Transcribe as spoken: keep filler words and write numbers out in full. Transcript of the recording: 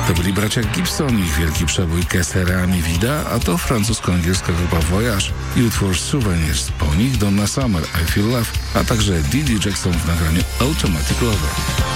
To byli bracia Gibson, ich wielki przebój Que sera mi vida, a to francusko-angielska grupa Voyage i utwór Souvenirs. Po nich Donna Summer, I Feel Love, a także Dee Dee Jackson w nagraniu Automatic Lover.